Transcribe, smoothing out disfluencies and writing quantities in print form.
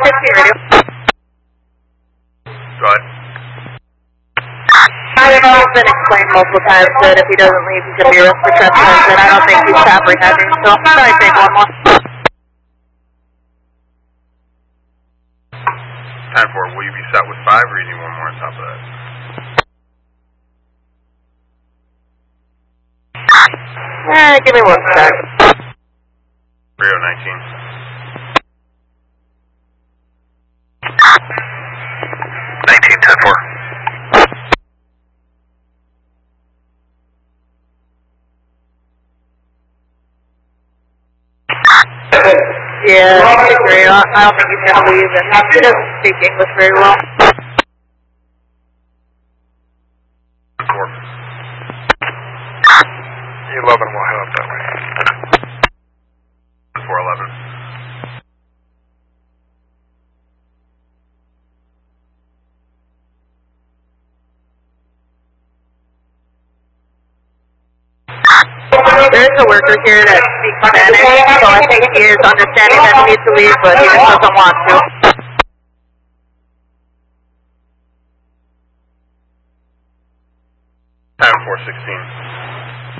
radio. Go ahead. I don't know, it's been explained multiple times that if he doesn't leave, he's going to be arrested for trespass, and I don't think he's apprehending, so I'm sorry to take one more. 10-4, will you be set with 5 or you need one more on top of that? Give me 1 sec. Rio 19. 10-4. Yeah, I agree. I don't think he's going to leave, and he doesn't speak English very well. 4. 11 will head up that way. 411. There's a worker here that speaks Spanish, so I think he is understanding that he needs to leave, but he just doesn't want to. 10-4-16.